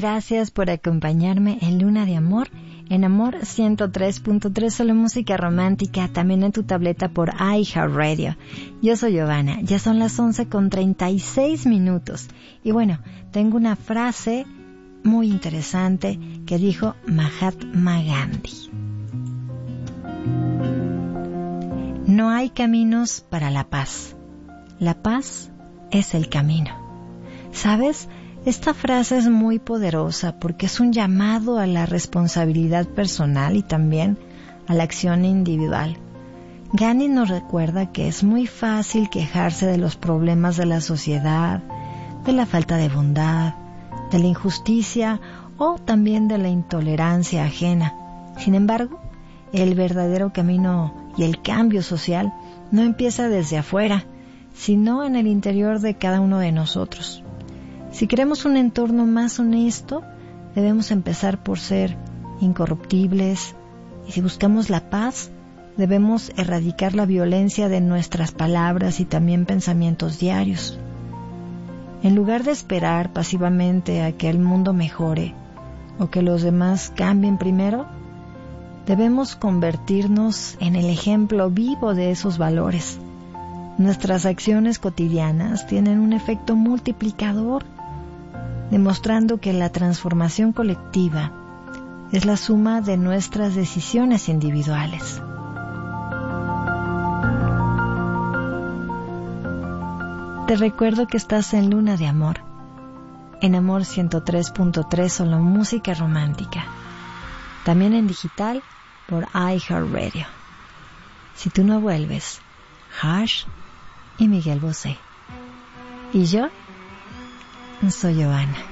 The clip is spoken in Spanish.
Gracias por acompañarme en Luna de Amor, en Amor 103.3, solo música romántica, también en tu tableta por iHeartRadio. Yo soy Giovanna, ya son las 11:36. Y bueno, tengo una frase muy interesante que dijo Mahatma Gandhi. No hay caminos para la paz. La paz es el camino. ¿Sabes? Esta frase es muy poderosa porque es un llamado a la responsabilidad personal y también a la acción individual. Gandhi nos recuerda que es muy fácil quejarse de los problemas de la sociedad, de la falta de bondad, de la injusticia o también de la intolerancia ajena. Sin embargo, el verdadero camino y el cambio social no empieza desde afuera, sino en el interior de cada uno de nosotros. Si queremos un entorno más honesto, debemos empezar por ser incorruptibles, y si buscamos la paz, debemos erradicar la violencia de nuestras palabras y también pensamientos diarios. En lugar de esperar pasivamente a que el mundo mejore o que los demás cambien primero, debemos convertirnos en el ejemplo vivo de esos valores. Nuestras acciones cotidianas tienen un efecto multiplicador, demostrando que la transformación colectiva es la suma de nuestras decisiones individuales. Te recuerdo que estás en Luna de Amor, en Amor 103.3, solo música romántica, también en digital por iHeartRadio. Si tú no vuelves, Harsh y Miguel Bosé. Y yo soy Giovanna.